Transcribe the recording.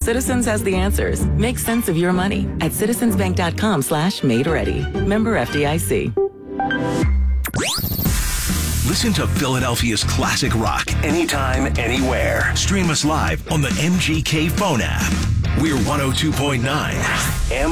Citizens has the answers. Make sense of your money at citizensbank.com/made ready. Member FDIC. Listen to Philadelphia's classic rock anytime, anywhere. Stream us live on the MGK phone app. We're 102.9